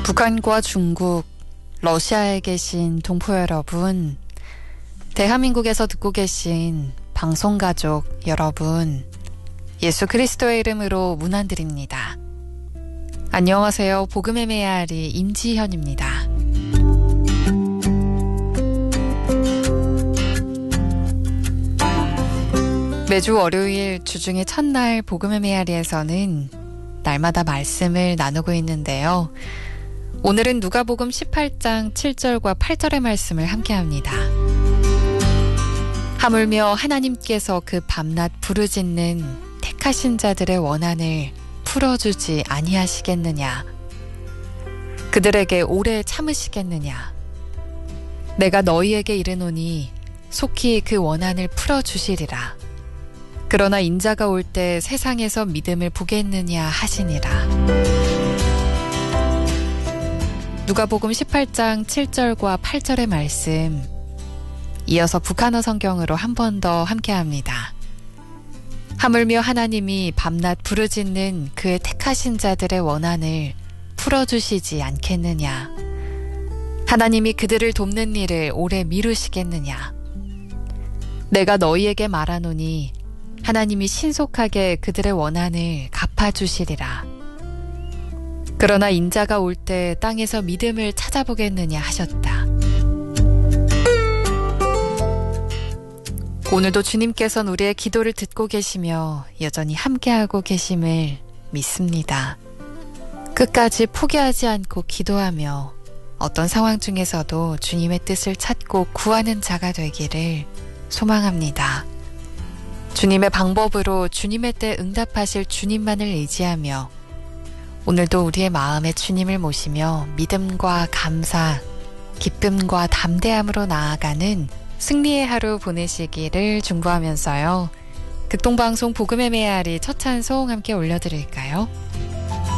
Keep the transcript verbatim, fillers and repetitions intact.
북한과 중국, 러시아에 계신 동포 여러분, 대한민국에서 듣고 계신 방송가족 여러분, 예수 그리스도의 이름으로 문안드립니다. 안녕하세요. 복음의 메아리 임지현입니다. 매주 월요일 주중의 첫날 복음의 메아리에서는 날마다 말씀을 나누고 있는데요. 오늘은 누가복음 십팔 장 칠 절과 팔 절의 말씀을 함께합니다. 하물며 하나님께서 그 밤낮 부르짖는 택하신 자들의 원한을 풀어주지 아니하시겠느냐? 그들에게 오래 참으시겠느냐? 내가 너희에게 이르노니 속히 그 원한을 풀어주시리라. 그러나 인자가 올 때 세상에서 믿음을 보겠느냐 하시니라. 누가복음 십팔 장 칠 절과 팔 절의 말씀, 이어서 북한어 성경으로 한 번 더 함께합니다. 하물며 하나님이 밤낮 부르짖는 그의 택하신 자들의 원한을 풀어주시지 않겠느냐? 하나님이 그들을 돕는 일을 오래 미루시겠느냐? 내가 너희에게 말하노니 하나님이 신속하게 그들의 원한을 갚아주시리라. 그러나 인자가 올 때 땅에서 믿음을 찾아보겠느냐 하셨다. 오늘도 주님께서는 우리의 기도를 듣고 계시며 여전히 함께하고 계심을 믿습니다. 끝까지 포기하지 않고 기도하며 어떤 상황 중에서도 주님의 뜻을 찾고 구하는 자가 되기를 소망합니다. 주님의 방법으로 주님의 때 응답하실 주님만을 의지하며 오늘도 우리의 마음에 주님을 모시며 믿음과 감사, 기쁨과 담대함으로 나아가는 승리의 하루 보내시기를 중보하면서요. 극동방송 복음의 메아리 첫 찬송 함께 올려드릴까요?